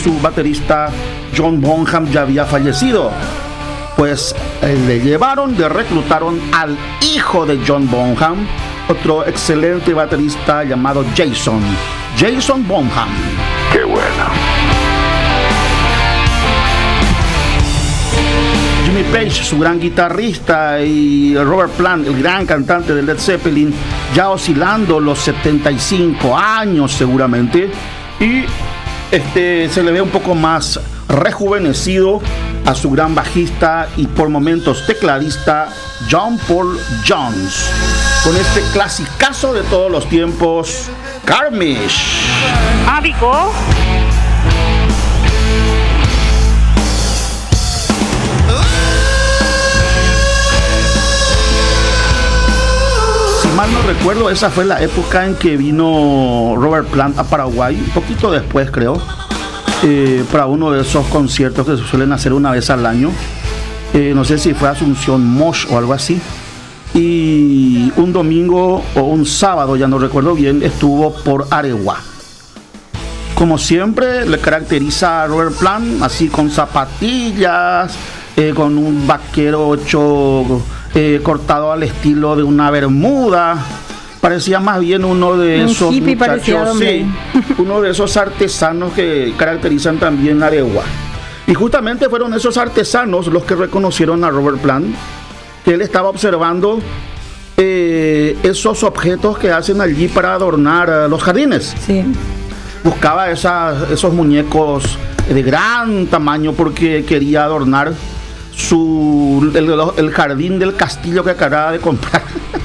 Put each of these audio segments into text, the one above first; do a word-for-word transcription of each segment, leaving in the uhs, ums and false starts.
su baterista John Bonham ya había fallecido. Pues eh, le llevaron, le reclutaron al hijo de John Bonham, otro excelente baterista llamado Jason, Jason Bonham. ¡Qué bueno! Jimmy Page, su gran guitarrista, y Robert Plant, el gran cantante de Led Zeppelin, ya oscilando los setenta y cinco años seguramente, y este, se le ve un poco más rejuvenecido a su gran bajista y por momentos tecladista John Paul Jones, con este clasicazo de todos los tiempos, Carmish. Ábico. Si mal no recuerdo, esa fue la época en que vino Robert Plant a Paraguay, un poquito después creo. Eh, para uno de esos conciertos que se suelen hacer una vez al año, eh, no sé si fue Asunción Mosh o algo así, y un domingo o un sábado, ya no recuerdo bien, estuvo por Areguá. Como siempre le caracteriza a Robert Plant, así con zapatillas, eh, con un vaquero hecho eh, cortado al estilo de una bermuda. Parecía más bien uno de un esos hippie muchachos, sí, uno de esos artesanos que caracterizan también Areguá. Y justamente fueron esos artesanos los que reconocieron a Robert Plant, que él estaba observando eh, esos objetos que hacen allí para adornar uh, los jardines. Sí. Buscaba esas, esos muñecos de gran tamaño porque quería adornar su, el, el jardín del castillo que acababa de comprar.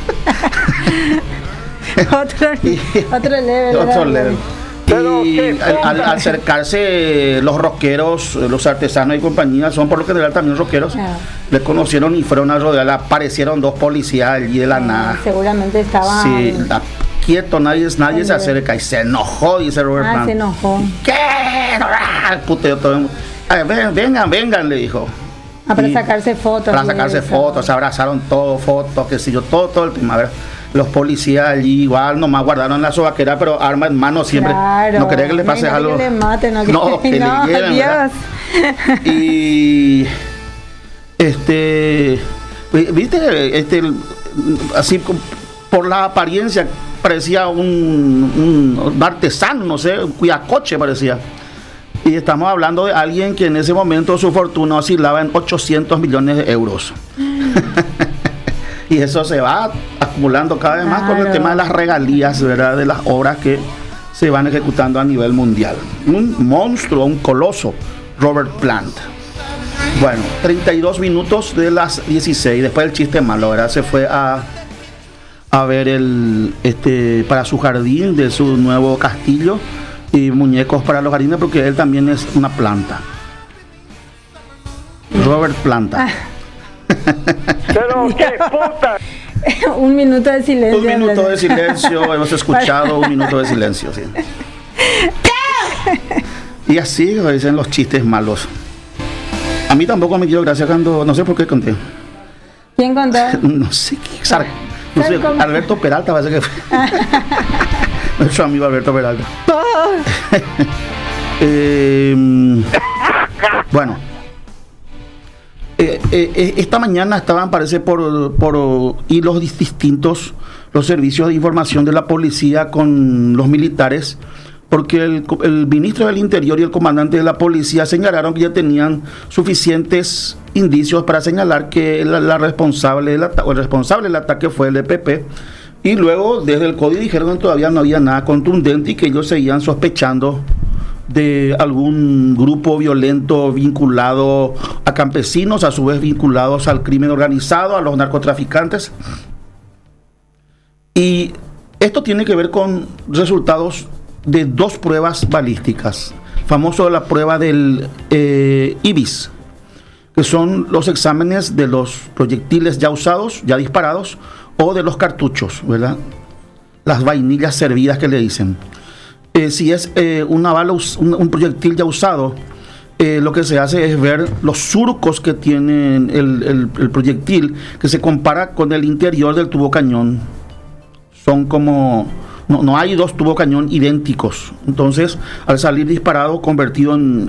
otro, y, otro level. Otro level. Pero, y ¿qué? al, al acercarse los rockeros, los artesanos y compañía, son por lo general también rockeros, Ah. le conocieron y fueron a rodear. Aparecieron dos policías allí de la Ah, nada. seguramente estaba. Sí, la- quieto, nadie, nadie se acerca y se enojó, dice Robert Ah, Plant. se enojó. ¿Qué? El puteo todo el mundo. Ay, ven, vengan, vengan, le dijo. Ah, para Y- sacarse fotos. Para y sacarse eso. fotos, se abrazaron todos, fotos, qué sé yo, todo, todo el primavera. Los policías allí igual nomás guardaron la sobaquera, pero arma en mano siempre. Claro. No quería que le pase Mira, algo. que le maten, no, que- no, que no, le lleven, ¿verdad? Dios. Y este, viste, este, así por la apariencia parecía un, un artesano, no sé, un cuidacoche parecía. Y estamos hablando de alguien que en ese momento su fortuna oscilaba en ochocientos millones de euros. Y eso se va acumulando cada vez más con el Claro. tema de las regalías, ¿verdad? De las obras que se van ejecutando a nivel mundial. Un monstruo, un coloso, Robert Plant. Bueno, treinta y dos minutos de las dieciséis, después del chiste malo, ¿verdad? Se fue a, a ver el, este, para su jardín de su nuevo castillo y muñecos para los jardines, porque él también es una planta. Robert Planta. Pero qué puta. Un minuto de silencio. Un minuto de silencio, hemos escuchado un minuto de silencio, sí. Y así dicen los chistes malos. A mí tampoco me dio gracia cuando, no sé por qué conté. ¿Quién contó? No sé qué, Sar- no sé, ¿Cómo? Alberto Peralta parece que fue. Nuestro amigo Alberto Peralta. Eh, bueno. Eh, eh, esta mañana estaban, parece, por, por hilos distintos los servicios de información de la policía con los militares, porque el, el ministro del Interior y el comandante de la policía señalaron que ya tenían suficientes indicios para señalar que la, la responsable del ata- o el responsable del ataque fue el E P P, y luego desde el CODI dijeron que todavía no había nada contundente y que ellos seguían sospechando de algún grupo violento vinculado a campesinos, a su vez vinculados al crimen organizado, a los narcotraficantes. Y esto tiene que ver con resultados de dos pruebas balísticas, famoso de la prueba del eh, I B I S, que son los exámenes de los proyectiles ya usados, ya disparados, o de los cartuchos, ¿verdad? Las vainillas servidas que le dicen. Eh, si es eh, una bala, un, un proyectil ya usado, eh, lo que se hace es ver los surcos que tiene el, el, el proyectil, que se compara con el interior del tubo cañón. Son como, no, no hay dos tubo cañón idénticos. Entonces, al salir disparado, convertido en,